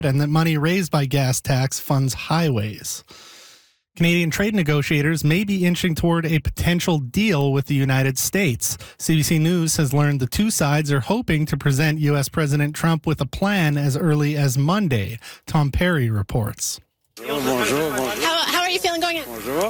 and that money raised by gas tax funds highways. Canadian trade negotiators may be inching toward a potential deal with the United States. CBC News has learned the two sides are hoping to present U.S. President Trump with a plan as early as Monday. Tom Perry reports. How are you feeling going in?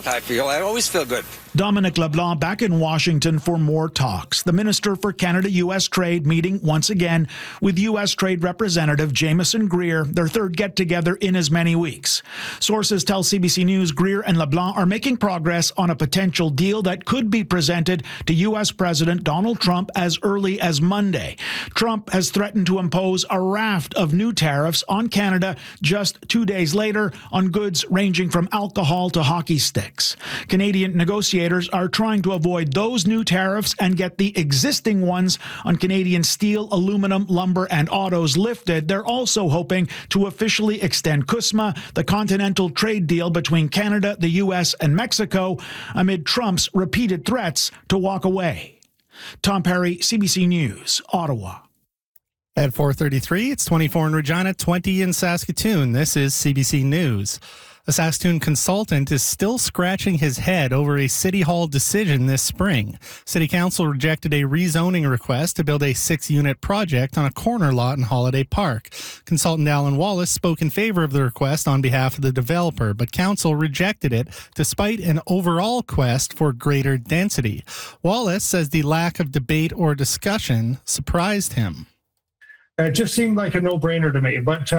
I always feel good. Dominic LeBlanc back in Washington for more talks. The Minister for Canada-U.S. Trade meeting once again with U.S. Trade Representative Jameson Greer, their third get-together in as many weeks. Sources tell CBC News Greer and LeBlanc are making progress on a potential deal that could be presented to U.S. President Donald Trump as early as Monday. Trump has threatened to impose a raft of new tariffs on Canada just 2 days later on goods ranging from alcohol to hockey sticks. Canadian negotiators are trying to avoid those new tariffs and get the existing ones on Canadian steel, aluminum, lumber, and autos lifted. They're also hoping to officially extend CUSMA, the continental trade deal between Canada, the U.S., and Mexico, amid Trump's repeated threats to walk away. Tom Perry, CBC News, Ottawa. At 4:33, it's 24 in Regina, 20 in Saskatoon. This is CBC News. A Saskatoon consultant is still scratching his head over a City Hall decision this spring. City Council rejected a rezoning request to build a 6-unit project on a corner lot in Holiday Park. Consultant Alan Wallace spoke in favor of the request on behalf of the developer, but Council rejected it despite an overall quest for greater density. Wallace says the lack of debate or discussion surprised him. It just seemed like a no-brainer to me, but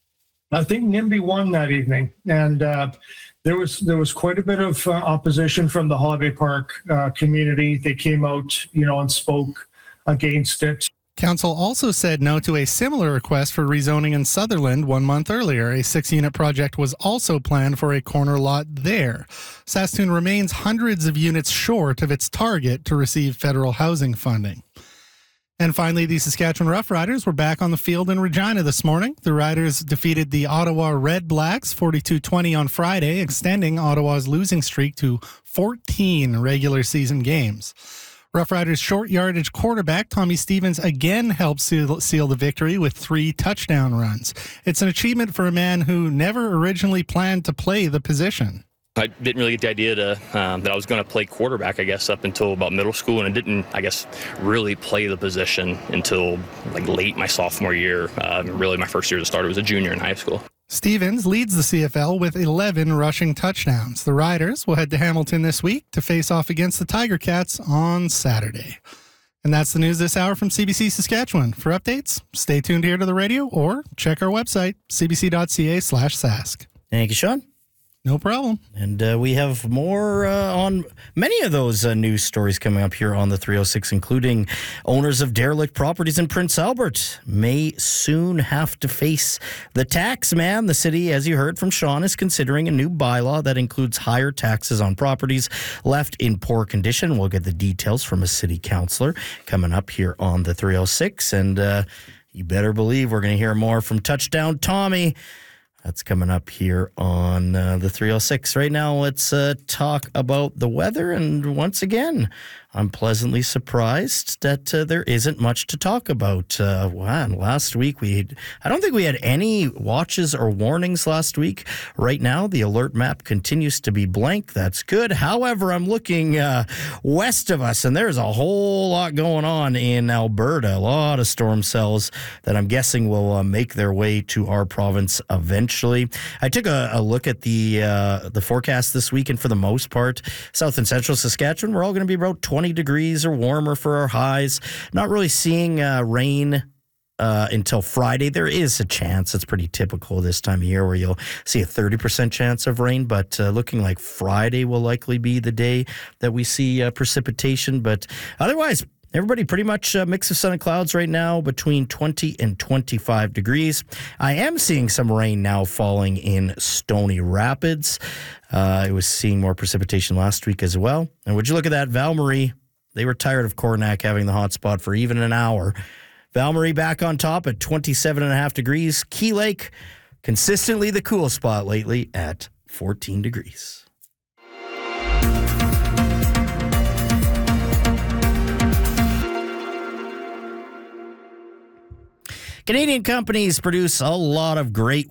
I think NIMBY won that evening, and there was quite a bit of opposition from the Holiday Park community. They came out, and spoke against it. Council also said no to a similar request for rezoning in Sutherland 1 month earlier. A 6-unit project was also planned for a corner lot there. Saskatoon remains hundreds of units short of its target to receive federal housing funding. And finally, the Saskatchewan Roughriders were back on the field in Regina this morning. The Riders defeated the Ottawa Red Blacks 42-20 on Friday, extending Ottawa's losing streak to 14 regular season games. Roughriders short yardage quarterback Tommy Stevens again helped seal the victory with 3 touchdown runs. It's an achievement for a man who never originally planned to play the position. I didn't really get the idea that I was going to play quarterback, I guess, up until about middle school, and I didn't, really play the position until late my sophomore year. Really, my first year as a starter was a junior in high school. Stevens leads the CFL with 11 rushing touchdowns. The Riders will head to Hamilton this week to face off against the Tiger Cats on Saturday. And that's the news this hour from CBC Saskatchewan. For updates, stay tuned here to the radio or check our website, cbc.ca/sask. Thank you, Sean. No problem. And we have more on many of those news stories coming up here on the 306, including owners of derelict properties in Prince Albert may soon have to face the tax man. The city, as you heard from Sean, is considering a new bylaw that includes higher taxes on properties left in poor condition. We'll get the details from a city councillor coming up here on the 306. And you better believe we're going to hear more from Touchdown Tommy. That's coming up here on the 306. Right now, let's talk about the weather. And once again, I'm pleasantly surprised that there isn't much to talk about. Last week, I don't think we had any watches or warnings last week. Right now, the alert map continues to be blank. That's good. However, I'm looking west of us, and there's a whole lot going on in Alberta. A lot of storm cells that I'm guessing will make their way to our province eventually. I took a look at the forecast this week, and for the most part, south and central Saskatchewan, we're all going to be about 20 degrees or warmer for our highs. Not really seeing rain until Friday. There is a chance. It's pretty typical this time of year where you'll see a 30% chance of rain, but looking like Friday will likely be the day that we see precipitation. But otherwise, everybody pretty much a mix of sun and clouds right now between 20 and 25 degrees. I am seeing some rain now falling in Stony Rapids. I was seeing more precipitation last week as well. And would you look at that, Val-Marie? They were tired of Coronach having the hot spot for even an hour. Val-Marie back on top at 27.5 degrees. Key Lake, consistently the cool spot lately at 14 degrees. Canadian companies produce a lot of great